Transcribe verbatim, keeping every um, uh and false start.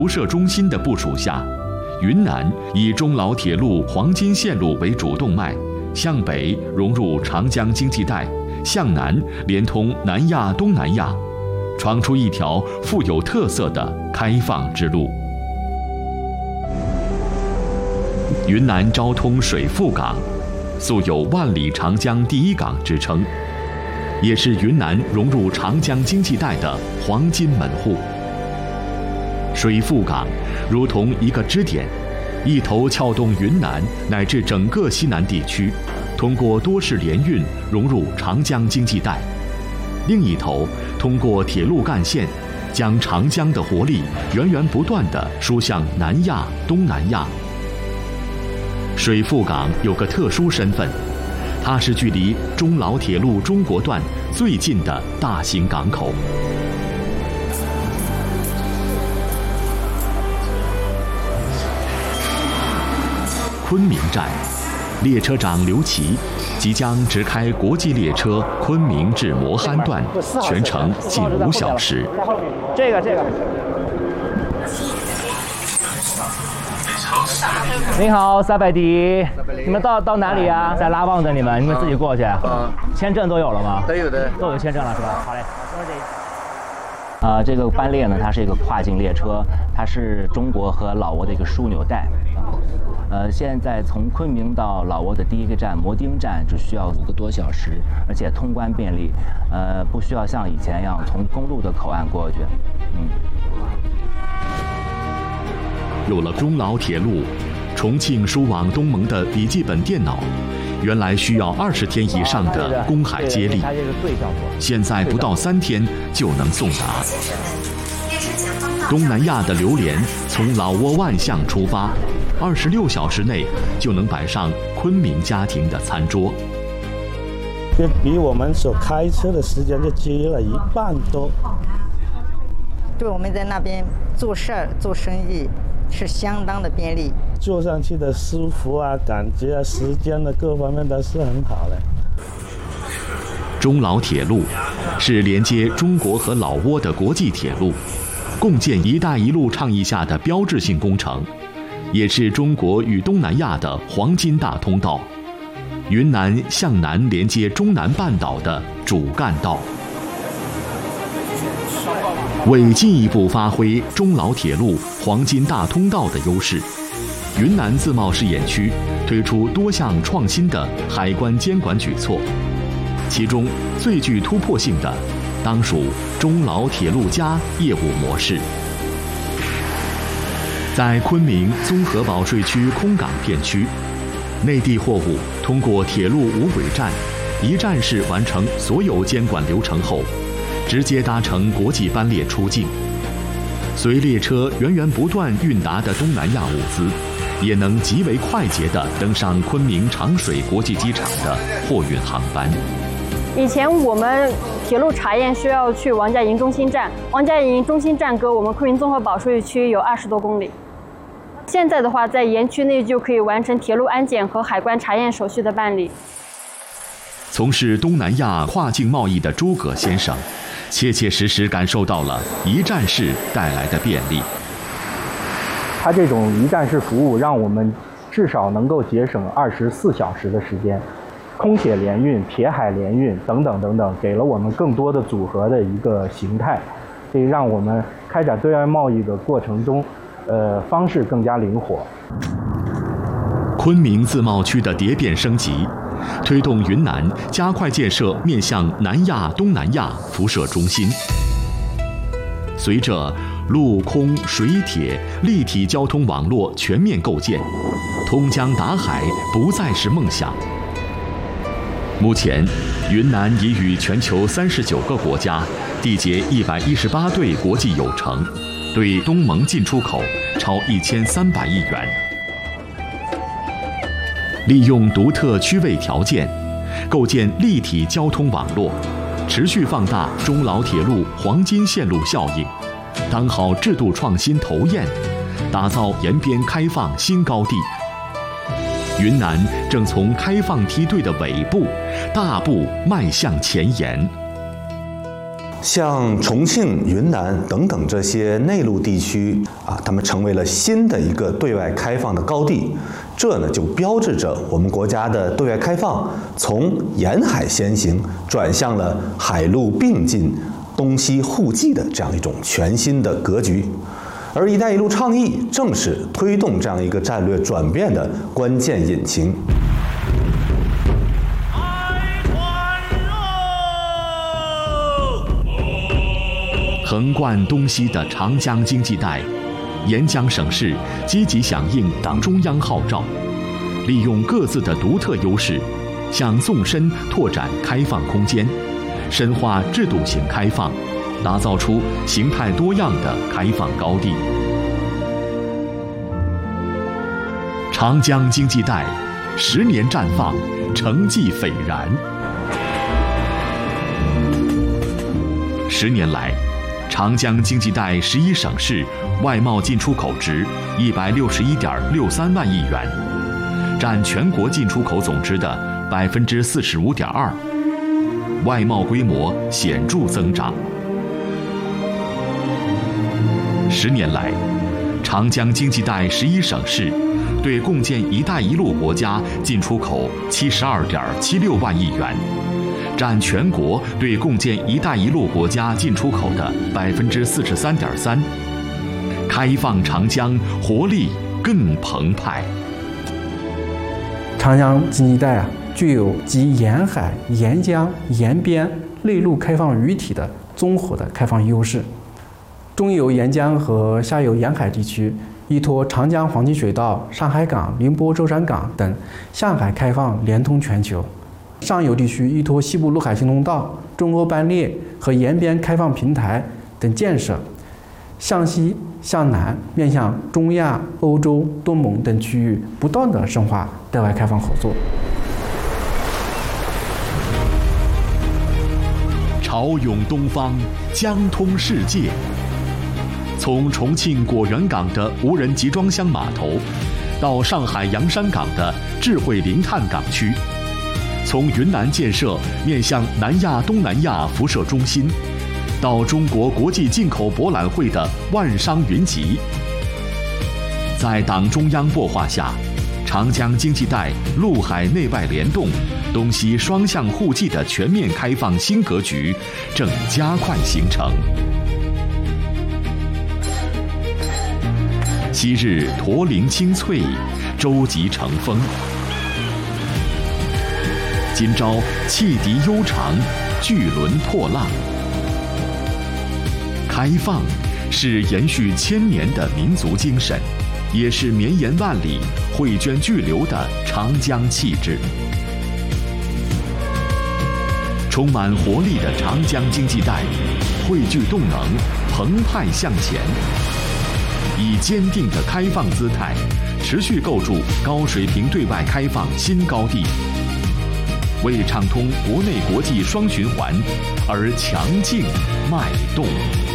辐射中心的部署下，云南以中老铁路黄金线路为主动脉，向北融入长江经济带，向南连通南亚、东南亚，闯出一条富有特色的开放之路。云南昭通水富港，素有万里长江第一港之称，也是云南融入长江经济带的黄金门户。水富港如同一个支点，一头撬动云南乃至整个西南地区，通过多式联运融入长江经济带；另一头通过铁路干线，将长江的活力源源不断地输向南亚、东南亚。水富港有个特殊身份，它是距离中老铁路中国段最近的大型港口。昆明站，列车长刘琦即将直开国际列车昆明至磨憨段，全程近五小时。 这个这个。你好，撒贝迪，你们到到哪里啊？在拉旺的你们，你们自己过去。嗯。签证都有了吗？ 都有的， 都有签证了是吧？好嘞。呃，这个班列呢，它是一个跨境列车，它是中国和老挝的一个枢纽带。呃，现在从昆明到老挝的第一个站摩丁站只需要五个多小时，而且通关便利，呃，不需要像以前一样从公路的口岸过去。嗯。 有了中老铁路，重庆输往东盟的笔记本电脑，原来需要二十天以上的公海接力，现在不到三天就能送达。东南亚的榴莲从老挝万象出发，二十六小时内就能摆上昆明家庭的餐桌， 这比我们所开车的时间就接了一半多。 对我们在那边做事儿、做生意是相当的便利， 坐上去的舒服啊，感觉啊，时间的各方面都是很好的。 中老铁路是连接中国和老挝的国际铁路，共建“一带一路”倡议下的标志性工程，也是中国与东南亚的黄金大通道，云南向南连接中南半岛的主干道。为进一步发挥中老铁路黄金大通道的优势，云南自贸试验区推出多项创新的海关监管举措，其中最具突破性的当属中老铁路加业务模式。在昆明综合保税区空港片区，内地货物通过铁路无轨站，一站式完成所有监管流程后，直接搭乘国际班列出境。随列车源源不断运达的东南亚物资，也能极为快捷地登上昆明长水国际机场的货运航班。 以前我们铁路查验需要去王家营中心站，王家营中心站隔我们昆明综合保税区有二十多公里。现在的话，在园区内就可以完成铁路安检和海关查验手续的办理。 从事东南亚跨境贸易的诸葛先生，切切实实感受到了一站式带来的便利。 它这种一站式服务让我们至少能够节省二十四小时的时间，空铁联运、铁海联运等等等等，给了我们更多的组合的一个形态，可以让我们开展对外贸易的过程中，呃，方式更加灵活。 昆明自贸区的蝶变升级，推动云南加快建设面向南亚、东南亚辐射中心。随着陆空水铁立体交通网络全面构建，通江达海不再是梦想。目前，云南已与全球三十九个国家缔结一百一十八对国际友城，对东盟进出口超一千三百亿元。利用独特区位条件，构建立体交通网络，持续放大中老铁路黄金线路效应，当好制度创新头雁，打造沿边开放新高地。云南正从开放梯队的尾部，大步迈向前沿。 像重庆、云南等等这些内陆地区， 啊，他们成为了新的一个对外开放的高地。这呢就标志着我们国家的对外开放从沿海先行转向了海陆并进、东西互济的这样一种全新的格局。而“一带一路”倡议正是推动这样一个战略转变的关键引擎。 横贯东西的长江经济带，沿江省市积极响应党中央号召，利用各自的独特优势，向纵深拓展开放空间，深化制度型开放，打造出形态多样的开放高地。长江经济带十年绽放，成绩斐然。十年来，长江经济带十一省市外贸进出口值一百六十一点六三万亿元，占全国进出口总值的百分之四十五点二，外贸规模显著增长。十年来，长江经济带十一省市对共建“一带一路”国家进出口七十二点七六万亿元，占全国对共建“一带一路”国家进出口的百分之四十三点三，开放长江活力更澎湃。 长江经济带啊，具有集沿海、沿江、沿边、内陆开放于一体的综合的开放优势。中游沿江和下游沿海地区依托长江黄金水道、上海港、宁波舟山港等向海开放连通全球；上游地区依托西部陆海行通道、中欧班列和沿边开放平台等建设，向西向南面向中亚、欧洲、东盟等区域，不断的深化对外开放合作。 潮涌东方，江通世界。从重庆果园港的无人集装箱码头，到上海洋山港的智慧零碳港区，从云南建设面向南亚、东南亚辐射中心，到中国国际进口博览会的万商云集，在党中央擘画下，长江经济带陆海内外联动、东西双向互济的全面开放新格局正加快形成。昔日驼铃清脆，舟楫成风；今朝汽笛悠长，巨轮破浪。开放是延续千年的民族精神，也是绵延万里、汇涓巨流的长江气质。充满活力的长江经济带，汇聚动能，澎湃向前。以坚定的开放姿态，持续构筑高水平对外开放新高地，为畅通国内国际双循环而强劲脉动。